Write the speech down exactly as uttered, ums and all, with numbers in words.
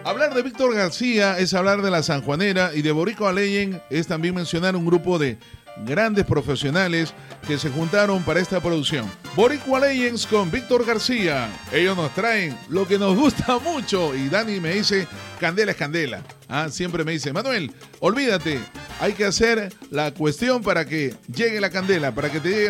Hablar de Víctor García es hablar de la sanjuanera, y de Boricua Legend es también mencionar un grupo de grandes profesionales que se juntaron para esta producción. Boricua Legends con Víctor García. Ellos nos traen lo que nos gusta mucho, y Dani me dice, candela es candela. Ah, siempre me dice, Manuel, olvídate, hay que hacer la cuestión para que llegue la candela, para que te llegue